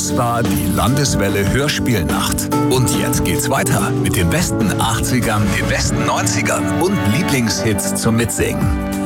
Das war die Landeswelle Hörspielnacht. Und jetzt geht's weiter mit den besten 80ern, den besten 90ern und Lieblingshits zum Mitsingen.